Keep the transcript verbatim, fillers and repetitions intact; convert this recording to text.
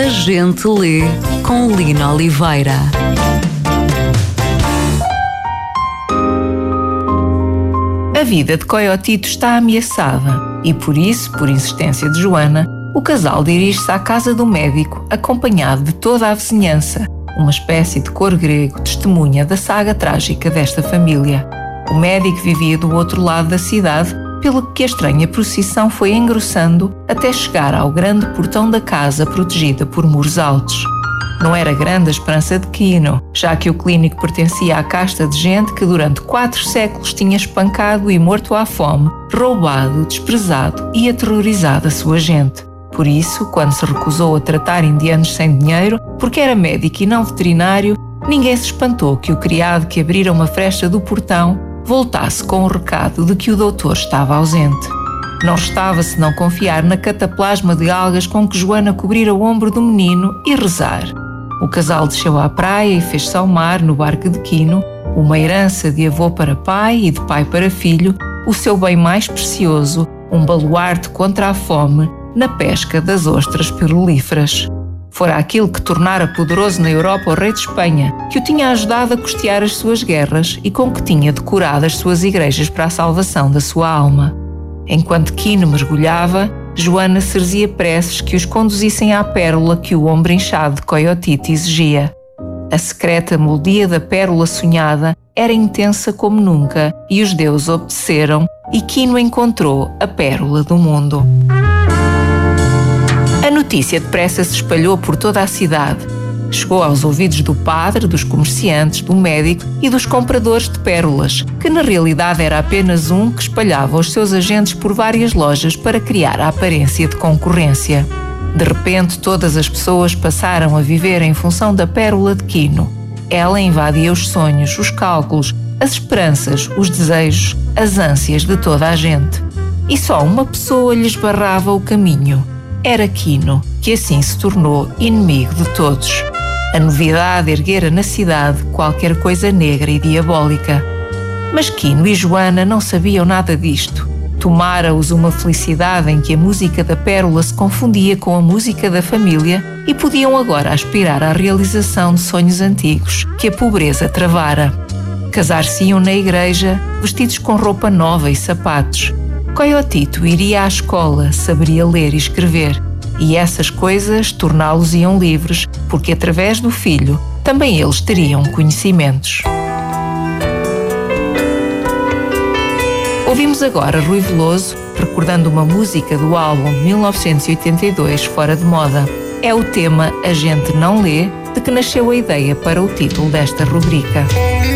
A gente lê com Lina Oliveira. A vida de Coiotito está ameaçada e por isso, por insistência de Joana, o casal dirige-se à casa do médico acompanhado de toda a vizinhança, uma espécie de coro grego testemunha da saga trágica desta família. O médico vivia do outro lado da cidade, pelo que a estranha procissão foi engrossando até chegar ao grande portão da casa protegida por muros altos. Não era grande a esperança de Quino, já que o clínico pertencia à casta de gente que durante quatro séculos tinha espancado e morto à fome, roubado, desprezado e aterrorizado a sua gente. Por isso, quando se recusou a tratar indianos sem dinheiro, porque era médico e não veterinário, ninguém se espantou que o criado que abrira uma fresta do portão voltasse com o recado de que o doutor estava ausente. Não restava senão confiar na cataplasma de algas com que Joana cobrira o ombro do menino e rezar. O casal desceu à praia e fez-se ao mar no barco de Quino, uma herança de avô para pai e de pai para filho, o seu bem mais precioso, um baluarte contra a fome, na pesca das ostras pirulíferas. Fora aquilo que tornara poderoso na Europa o rei de Espanha, que o tinha ajudado a custear as suas guerras e com que tinha decorado as suas igrejas para a salvação da sua alma. Enquanto Quino mergulhava, Joana cerzia preces que os conduzissem à pérola que o ombro inchado de Coiotito exigia. A secreta melodia da pérola sonhada era intensa como nunca e os deuses obedeceram e Quino encontrou a pérola do mundo. A notícia depressa se espalhou por toda a cidade. Chegou aos ouvidos do padre, dos comerciantes, do médico e dos compradores de pérolas, que na realidade era apenas um que espalhava os seus agentes por várias lojas para criar a aparência de concorrência. De repente, todas as pessoas passaram a viver em função da pérola de Quino. Ela invadia os sonhos, os cálculos, as esperanças, os desejos, as ânsias de toda a gente. E só uma pessoa lhes barrava o caminho. Era Quino, que assim se tornou inimigo de todos. A novidade erguera na cidade qualquer coisa negra e diabólica. Mas Quino e Joana não sabiam nada disto. Tomara-os uma felicidade em que a música da pérola se confundia com a música da família e podiam agora aspirar à realização de sonhos antigos que a pobreza travara. Casar-se-iam na igreja, vestidos com roupa nova e sapatos. Coiotito iria à escola, saberia ler e escrever. E essas coisas torná-los-iam livres, porque através do filho também eles teriam conhecimentos. Ouvimos agora Rui Veloso, recordando uma música do álbum de mil novecentos e oitenta e dois, Fora de Moda. É o tema A Gente Não Lê, de que nasceu a ideia para o título desta rubrica.